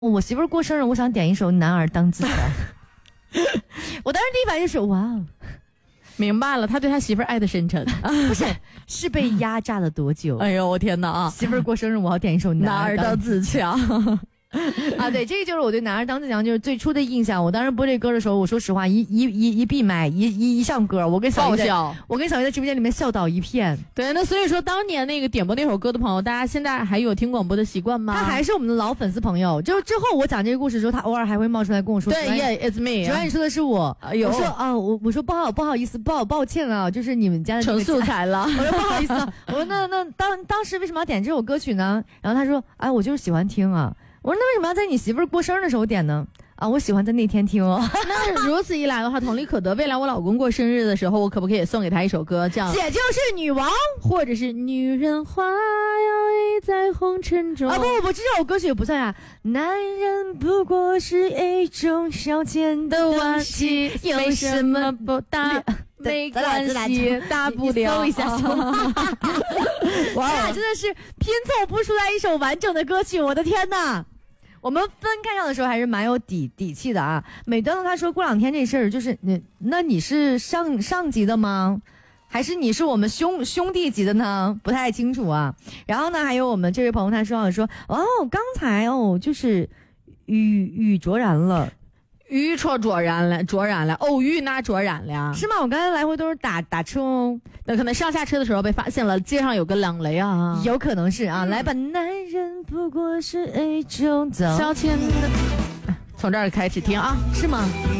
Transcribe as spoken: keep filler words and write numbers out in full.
我媳妇儿过生日，我想点一首《男儿当自强》。我当时第一反应就是哇哦， 明白了，他对他媳妇儿爱的深沉。 不是是被压榨了多久？ 哎呦，我天哪啊！ 媳妇儿过生日，我要点一首《 男儿当自强》。 啊，对，这个就是我对男儿当自强就是最初的印象。我当时播这歌的时候，我说实话，一一一一闭麦，一一一上歌，我跟小鱼在，我跟小鱼在直播间里面笑倒一片。 对，那所以说当年那个点播那首歌的朋友，大家现在还有听广播的习惯吗？ 他还是我们的老粉丝朋友。就是之后我讲这个故事的时候，他偶尔还会冒出来跟我说， 对 ，Yeah, it's me。 主要你说的是我， 哎呦， 我说啊，我我说不好不好意思，不好抱歉啊，就是你们家的成素材了。 我说不好意思啊，我说那那当当时为什么要点这首歌曲呢？然后他说，哎，我就是喜欢听啊。我说那为什么要在你媳妇儿过生日的时候点呢？啊，我喜欢在那天听哦。 那如此一来的话，同理可得，未来我老公过生日的时候，我可不可以送给他一首歌，叫姐就是女王， 或者是女人花摇曳在红尘中？ 啊不不不，这首歌曲也不算啊。男人不过是一种消遣的玩具，有什么不大？没关系，大不了。 搜一下，搜。 哇，真的是拼凑不出来一首完整的歌曲，我的天哪！我们分开上的时候还是蛮有底底气的啊。每当他说过两天这事儿，就是你，那你是上上级的吗？还是你是我们兄兄弟级的呢？不太清楚啊。然后呢，还有我们这位朋友他说说，哦，刚才哦，就是雨雨卓然了。 雨戳卓然了，卓然了，哦，雨那卓然了， 是吗？我刚才来回都是打打车哦， 那可能上下车的时候被发现了，街上有个冷雷啊， 有可能是啊。嗯、来吧，男人不过是一种消遣的， 从这儿开始听啊， 是吗？